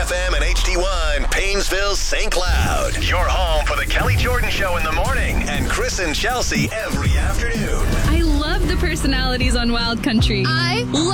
FM and HD1, Paynesville, St. Cloud. Your home for the Kelly Jordan Show in the morning and Chris and Chelsea every afternoon. I love the personalities on Wild Country. I love